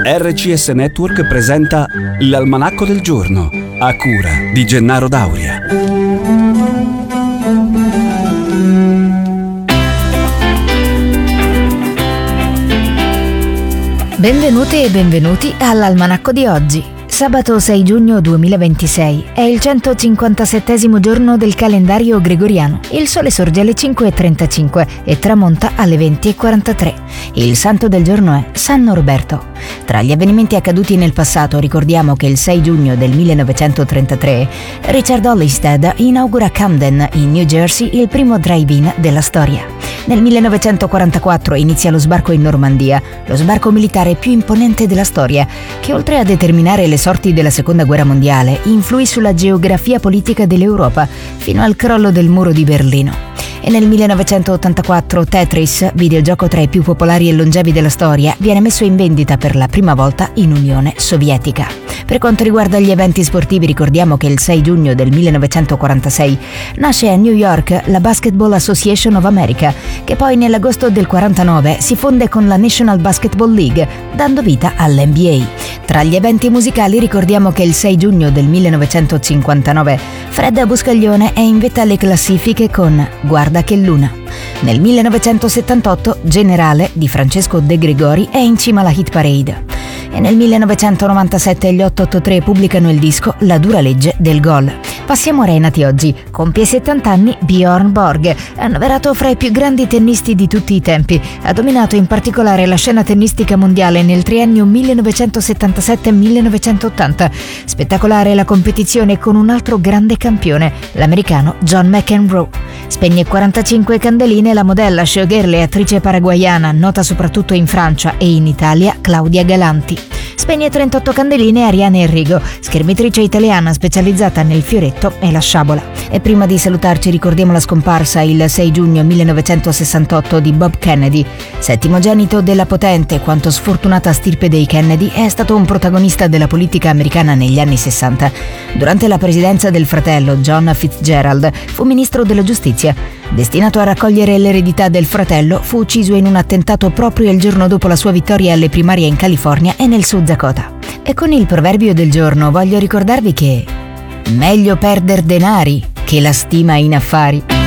RCS Network presenta l'Almanacco del Giorno, a cura di Gennaro Dauria. Benvenute e benvenuti all'Almanacco di oggi. Sabato 6 giugno 2026 è il 157° giorno del calendario gregoriano. Il sole sorge alle 5:35 e tramonta alle 20:43. Il santo del giorno è San Norberto. Tra gli avvenimenti accaduti nel passato ricordiamo che il 6 giugno del 1933 Richard Ollistead inaugura a Camden, in New Jersey, il primo drive-in della storia. Nel 1944 inizia lo sbarco in Normandia, lo sbarco militare più imponente della storia, che oltre a determinare le sorti della Seconda Guerra Mondiale, influì sulla geografia politica dell'Europa fino al crollo del muro di Berlino. E nel 1984 Tetris, videogioco tra i più popolari e longevi della storia, viene messo in vendita per la prima volta in Unione Sovietica. Per quanto riguarda gli eventi sportivi, ricordiamo che il 6 giugno del 1946 nasce a New York la Basketball Association of America, che poi nell'agosto del 49 si fonde con la National Basketball League, dando vita all'NBA. Tra gli eventi musicali ricordiamo che il 6 giugno del 1959 Fred Buscaglione è in vetta alle classifiche con Guarda che luna. Nel 1978 Generale di Francesco De Gregori è in cima alla hit parade. E nel 1997 gli 883 pubblicano il disco La dura legge del gol. Passiamo ora ai nati oggi. Compie 70 anni Björn Borg, annoverato fra i più grandi tennisti di tutti i tempi. Ha dominato in particolare la scena tennistica mondiale nel triennio 1977-1980. Spettacolare la competizione con un altro grande campione, l'americano John McEnroe. Spegne 45 candeline la modella, showgirl e attrice paraguayana, nota soprattutto in Francia e in Italia, Claudia Galanti. Spegne 38 candeline Ariane Enrigo, schermitrice italiana specializzata nel fioretto e la sciabola. E prima di salutarci ricordiamo la scomparsa il 6 giugno 1968 di Bob Kennedy. Settimogenito della potente quanto sfortunata stirpe dei Kennedy, è stato un protagonista della politica americana negli anni 60. Durante la presidenza del fratello John Fitzgerald fu ministro della giustizia. Destinato a raccogliere l'eredità del fratello, fu ucciso in un attentato proprio il giorno dopo la sua vittoria alle primarie in California e nel South Dakota. E con il proverbio del giorno voglio ricordarvi che meglio perder denari che la stima in affari.